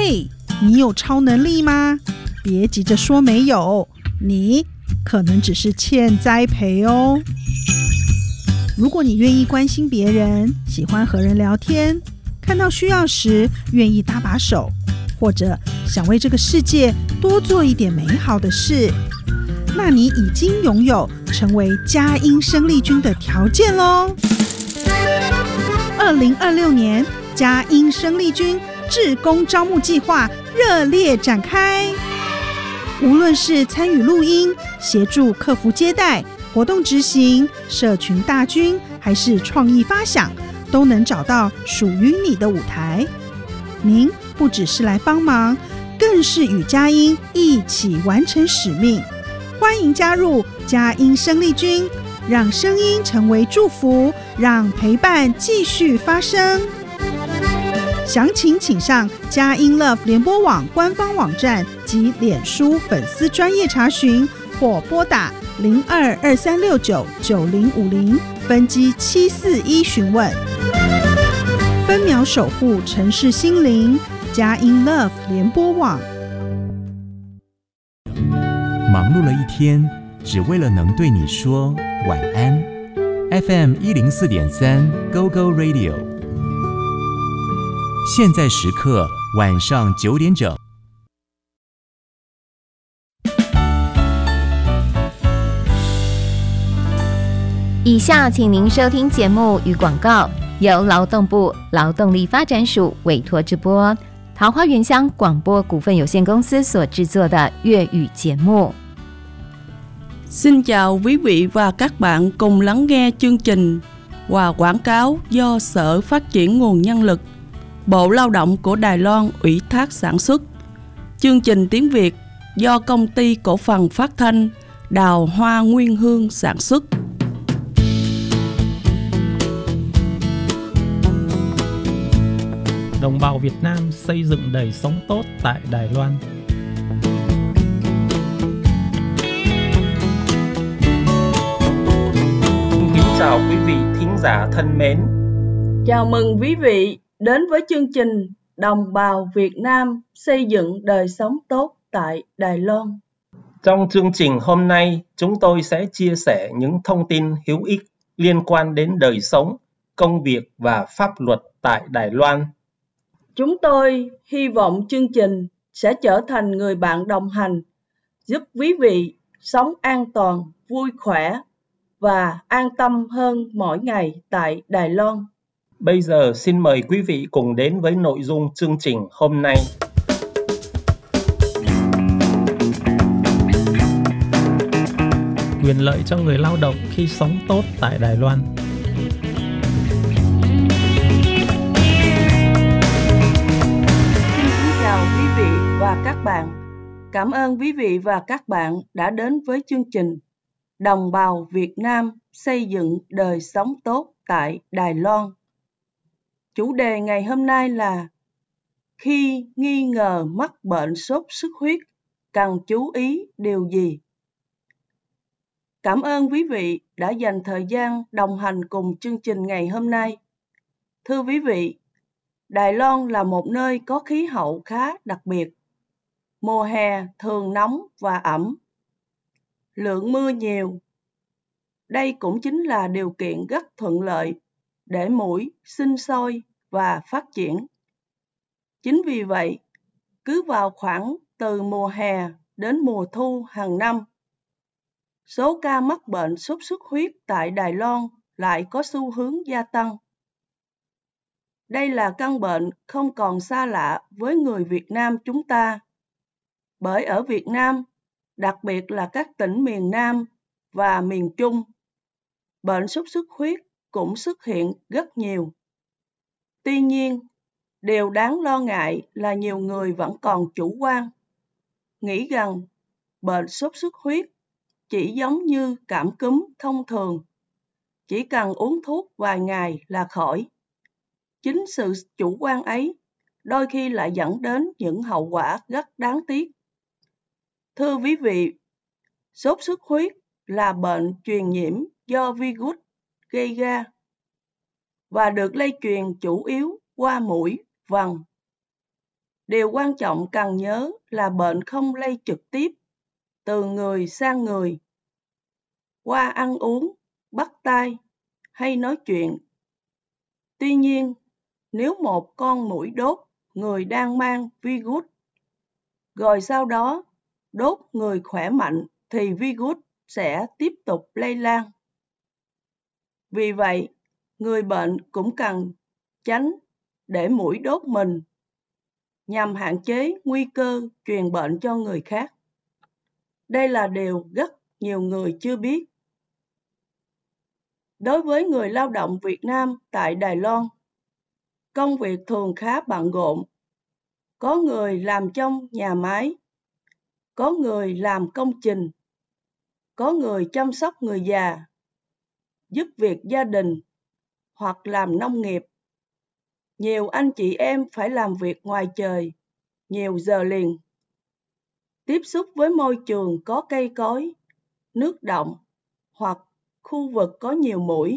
嘿，你有超能力吗？别急着说没有，你可能只是欠栽培哦。如果你愿意关心别人，喜欢和人聊天，看到需要时愿意搭把手，或者想为这个世界多做一点美好的事，那你已经拥有成为佳音生力军的条件咯。2026年佳音生力军志工招募计划热烈展开，无论是参与录音、协助客服接待、活动执行、社群大军，还是创意发想，都能找到属于你的舞台。您不只是来帮忙，更是与佳音一起完成使命。欢迎加入佳音生力军，让声音成为祝福，让陪伴继续发生。详情请上佳音 Love 联播网官方网站及脸书粉丝专页查询，或拨打0223699050分机741询问。分秒守护城市心灵，佳音 Love 联播网。 忙碌了一天，只为了能对你说晚安。FM 104.3 Go Go Radio， 现在时刻晚上9点整。 以下请您收听节目与广告，由劳动部劳动力发展署委托直播，桃花源乡广播股份有限公司所制作的粤语节目。 Xin chào quý vị và các bạn cùng lắng nghe chương trình và quảng cáo do Sở Phát triển Nguồn Nhân lực, Bộ Lao động của Đài Loan ủy thác sản xuất. Chương trình tiếng Việt do Công ty Cổ phần Phát thanh Đào Hoa Nguyên Hương sản xuất. Đồng bào Việt Nam xây dựng đời sống tốt tại Đài Loan. Kính chào quý vị thính giả thân mến. Chào mừng quý vị đến với chương trình Đồng bào Việt Nam xây dựng đời sống tốt tại Đài Loan. Trong chương trình hôm nay, chúng tôi sẽ chia sẻ những thông tin hữu ích liên quan đến đời sống, công việc và pháp luật tại Đài Loan. Chúng tôi hy vọng chương trình sẽ trở thành người bạn đồng hành, giúp quý vị sống an toàn, vui khỏe và an tâm hơn mỗi ngày tại Đài Loan. Bây giờ xin mời quý vị cùng đến với nội dung chương trình hôm nay. Quyền lợi cho người lao động khi sống tốt tại Đài Loan. Và các bạn, cảm ơn quý vị và các bạn đã đến với chương trình Đồng bào Việt Nam xây dựng đời sống tốt tại Đài Loan. Chủ đề ngày hôm nay là khi nghi ngờ mắc bệnh sốt xuất huyết, cần chú ý điều gì? Cảm ơn quý vị đã dành thời gian đồng hành cùng chương trình ngày hôm nay. Thưa quý vị, Đài Loan là một nơi có khí hậu khá đặc biệt. Mùa hè thường nóng và ẩm, lượng mưa nhiều. Đây cũng chính là điều kiện rất thuận lợi để muỗi sinh sôi và phát triển. Chính vì vậy, cứ vào khoảng từ mùa hè đến mùa thu hàng năm, số ca mắc bệnh sốt xuất huyết tại Đài Loan lại có xu hướng gia tăng. Đây là căn bệnh không còn xa lạ với người Việt Nam chúng ta. Bởi ở Việt Nam, đặc biệt là các tỉnh miền Nam và miền Trung, bệnh sốt xuất huyết cũng xuất hiện rất nhiều. Tuy nhiên, điều đáng lo ngại là nhiều người vẫn còn chủ quan, nghĩ rằng bệnh sốt xuất huyết chỉ giống như cảm cúm thông thường, chỉ cần uống thuốc vài ngày là khỏi. Chính sự chủ quan ấy đôi khi lại dẫn đến những hậu quả rất đáng tiếc. Thưa quý vị, sốt xuất huyết là bệnh truyền nhiễm do virus gây ra và được lây truyền chủ yếu qua muỗi, vằn. Điều quan trọng cần nhớ là bệnh không lây trực tiếp từ người sang người qua ăn uống, bắt tay hay nói chuyện. Tuy nhiên, nếu một con muỗi đốt người đang mang virus, rồi sau đó đốt người khỏe mạnh thì virus sẽ tiếp tục lây lan. Vì vậy, người bệnh cũng cần tránh để muỗi đốt mình nhằm hạn chế nguy cơ truyền bệnh cho người khác. Đây là điều rất nhiều người chưa biết. Đối với người lao động Việt Nam tại Đài Loan, công việc thường khá bận rộn. Có người làm trong nhà máy, có người làm công trình, có người chăm sóc người già, giúp việc gia đình hoặc làm nông nghiệp. Nhiều anh chị em phải làm việc ngoài trời nhiều giờ liền. Tiếp xúc với môi trường có cây cối, nước đọng hoặc khu vực có nhiều muỗi.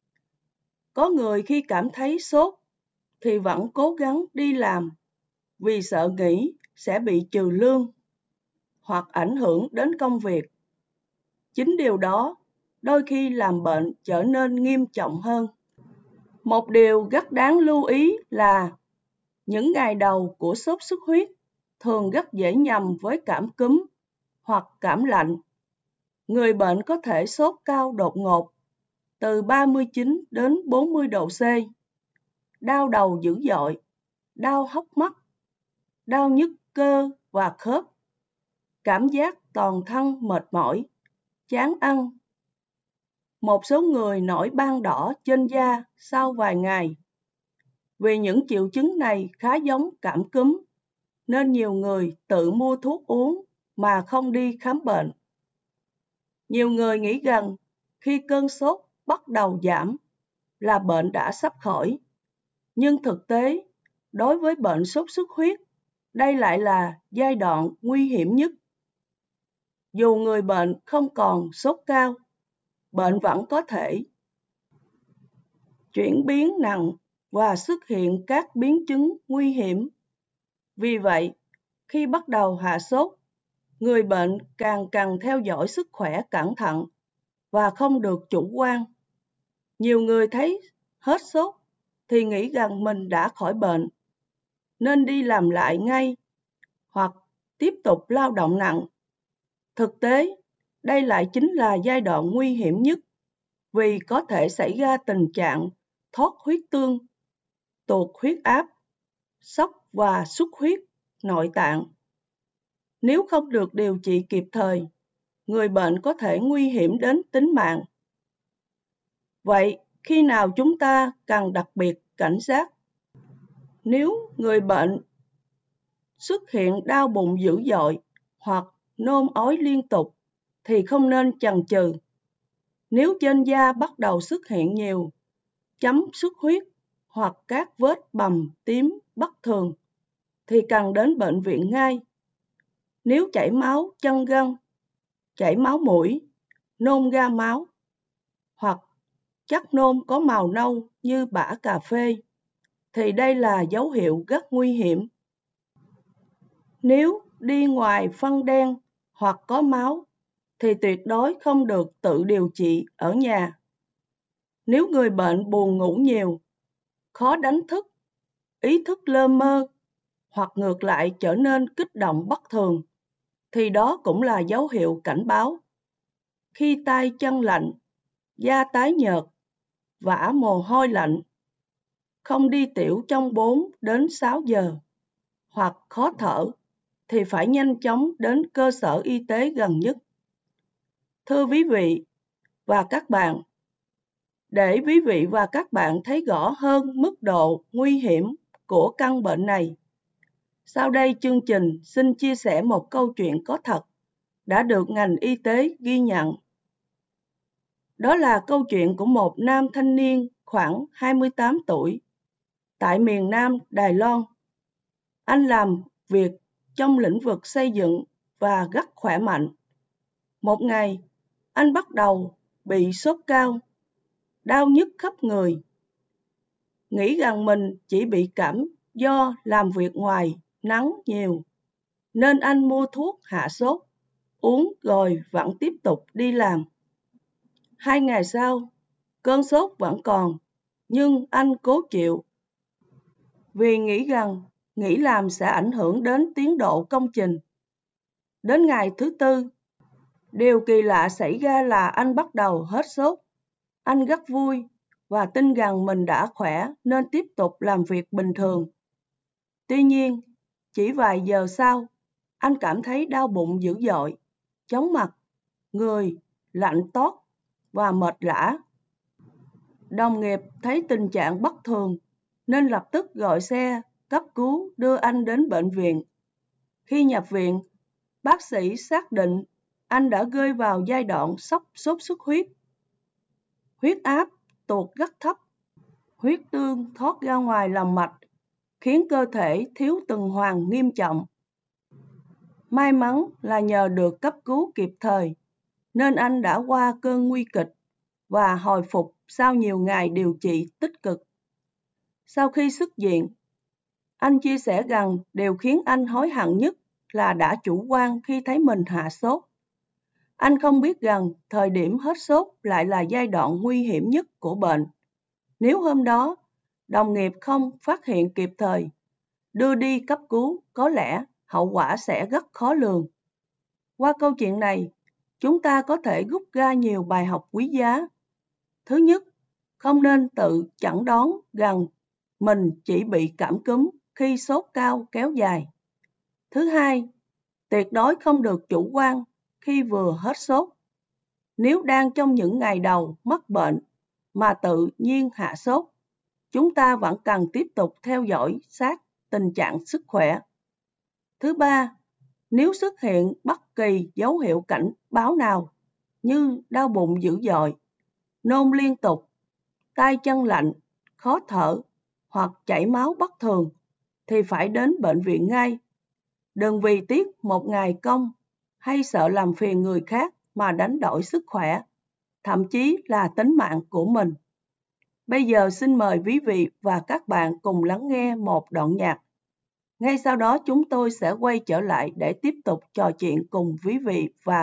Có người khi cảm thấy sốt thì vẫn cố gắng đi làm vì sợ nghĩ sẽ bị trừ lương hoặc ảnh hưởng đến công việc. Chính điều đó đôi khi làm bệnh trở nên nghiêm trọng hơn. Một điều rất đáng lưu ý là những ngày đầu của sốt xuất huyết thường rất dễ nhầm với cảm cúm hoặc cảm lạnh. Người bệnh có thể sốt cao đột ngột từ 39 đến 40 độ C, đau đầu dữ dội, đau hốc mắt, đau nhức cơ và khớp, cảm giác toàn thân mệt mỏi, chán ăn. Một số người nổi ban đỏ trên da sau vài ngày. Vì những triệu chứng này khá giống cảm cúm, nên nhiều người tự mua thuốc uống mà không đi khám bệnh. Nhiều người nghĩ rằng khi cơn sốt bắt đầu giảm là bệnh đã sắp khỏi. Nhưng thực tế, đối với bệnh sốt xuất huyết, đây lại là giai đoạn nguy hiểm nhất. Dù người bệnh không còn sốt cao, bệnh vẫn có thể chuyển biến nặng và xuất hiện các biến chứng nguy hiểm. Vì vậy, khi bắt đầu hạ sốt, người bệnh càng cần theo dõi sức khỏe cẩn thận và không được chủ quan. Nhiều người thấy hết sốt thì nghĩ rằng mình đã khỏi bệnh, nên đi làm lại ngay hoặc tiếp tục lao động nặng. Thực tế, đây lại chính là giai đoạn nguy hiểm nhất vì có thể xảy ra tình trạng thoát huyết tương, tụt huyết áp, sốc và xuất huyết nội tạng. Nếu không được điều trị kịp thời, người bệnh có thể nguy hiểm đến tính mạng. Vậy, khi nào chúng ta cần đặc biệt cảnh giác? Nếu người bệnh xuất hiện đau bụng dữ dội hoặc nôn ói liên tục thì không nên chần chừ. Nếu trên da bắt đầu xuất hiện nhiều chấm xuất huyết hoặc các vết bầm tím bất thường thì cần đến bệnh viện ngay. Nếu chảy máu chân gân, chảy máu mũi, nôn ra máu hoặc chất nôn có màu nâu như bã cà phê thì đây là dấu hiệu rất nguy hiểm. Nếu đi ngoài phân đen hoặc có máu thì tuyệt đối không được tự điều trị ở nhà. Nếu người bệnh buồn ngủ nhiều, khó đánh thức, ý thức lơ mơ hoặc ngược lại trở nên kích động bất thường, thì đó cũng là dấu hiệu cảnh báo. Khi tay chân lạnh, da tái nhợt, vã mồ hôi lạnh, không đi tiểu trong 4 đến 6 giờ, hoặc khó thở, thì phải nhanh chóng đến cơ sở y tế gần nhất. Thưa quý vị và các bạn, để quý vị và các bạn thấy rõ hơn mức độ nguy hiểm của căn bệnh này, sau đây chương trình xin chia sẻ một câu chuyện có thật đã được ngành y tế ghi nhận. Đó là câu chuyện của một nam thanh niên khoảng 28 tuổi tại miền Nam Đài Loan. Anh làm việc trong lĩnh vực xây dựng và rất khỏe mạnh. Một ngày, anh bắt đầu bị sốt cao, đau nhức khắp người. Nghĩ rằng mình chỉ bị cảm do làm việc ngoài nắng nhiều, nên anh mua thuốc hạ sốt, uống rồi vẫn tiếp tục đi làm. 2 ngày sau, cơn sốt vẫn còn, nhưng anh cố chịu. Vì nghĩ rằng nghỉ làm sẽ ảnh hưởng đến tiến độ công trình. Đến ngày thứ 4, điều kỳ lạ xảy ra là anh bắt đầu hết sốt. Anh rất vui và tin rằng mình đã khỏe nên tiếp tục làm việc bình thường. Tuy nhiên, chỉ vài giờ sau, anh cảm thấy đau bụng dữ dội, chóng mặt, người lạnh toát và mệt lả. Đồng nghiệp thấy tình trạng bất thường nên lập tức gọi xe cấp cứu đưa anh đến bệnh viện. Khi nhập viện, bác sĩ xác định anh đã rơi vào giai đoạn sốc sốt xuất huyết. Huyết áp tụt rất thấp, huyết tương thoát ra ngoài lòng mạch, khiến cơ thể thiếu tuần hoàn nghiêm trọng. May mắn là nhờ được cấp cứu kịp thời, nên anh đã qua cơn nguy kịch và hồi phục sau nhiều ngày điều trị tích cực. Sau khi xuất viện, anh chia sẻ rằng điều khiến anh hối hận nhất là đã chủ quan khi thấy mình hạ sốt. Anh không biết rằng thời điểm hết sốt lại là giai đoạn nguy hiểm nhất của bệnh. Nếu hôm đó, đồng nghiệp không phát hiện kịp thời, đưa đi cấp cứu, có lẽ hậu quả sẽ rất khó lường. Qua câu chuyện này, chúng ta có thể rút ra nhiều bài học quý giá. Thứ nhất, không nên tự chẩn đoán rằng mình chỉ bị cảm cúm khi sốt cao kéo dài. Thứ hai, tuyệt đối không được chủ quan khi vừa hết sốt. Nếu đang trong những ngày đầu mắc bệnh mà tự nhiên hạ sốt, chúng ta vẫn cần tiếp tục theo dõi sát tình trạng sức khỏe. Thứ ba, nếu xuất hiện bất kỳ dấu hiệu cảnh báo nào như đau bụng dữ dội, nôn liên tục, tay chân lạnh, khó thở hoặc chảy máu bất thường thì phải đến bệnh viện ngay. Đừng vì tiếc một ngày công hay sợ làm phiền người khác mà đánh đổi sức khỏe, thậm chí là tính mạng của mình. Bây giờ xin mời quý vị và các bạn cùng lắng nghe một đoạn nhạc. Ngay sau đó chúng tôi sẽ quay trở lại để tiếp tục trò chuyện cùng quý vị và